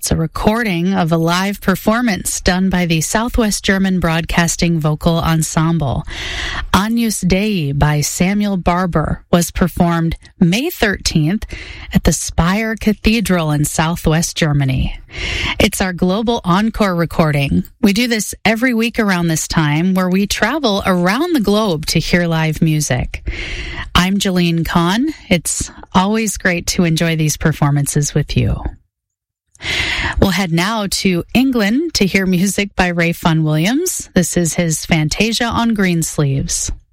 It's a recording of a live performance done by the Southwest German Broadcasting Vocal Ensemble. Agnus Dei by Samuel Barber was performed May 13th at the Speyer Cathedral in Southwest Germany. It's our global encore recording. We do this every week around this time, where we travel around the globe to hear live music. I'm Jolene Kahn. It's always great to enjoy these performances with you. We'll head now to England to hear music by Ray Vaughan Williams. This is his Fantasia on Greensleeves.